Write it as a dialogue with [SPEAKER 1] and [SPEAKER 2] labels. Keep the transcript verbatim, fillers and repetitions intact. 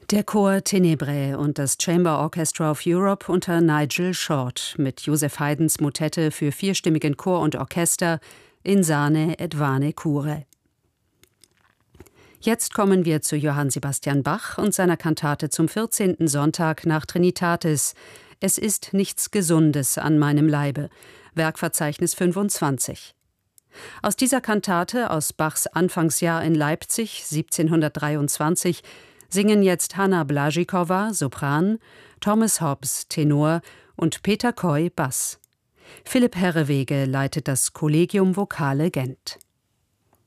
[SPEAKER 1] Der Chor Tenebrae und das Chamber Orchestra of Europe unter Nigel Short mit Joseph Haydns Motette für vierstimmigen Chor und Orchester Insane et vane cure. Jetzt kommen wir zu Johann Sebastian Bach und seiner Kantate zum vierzehnten Sonntag nach Trinitatis. Es ist nichts Gesundes an meinem Leibe. Werkverzeichnis fünfundzwanzig. Aus dieser Kantate aus Bachs Anfangsjahr in Leipzig siebzehnhundertdreiundzwanzig singen jetzt Hanna Blažíková, Sopran, Thomas Hobbs, Tenor und Peter Coy, Bass. Philipp Herrewege leitet das Collegium Vocale Gent.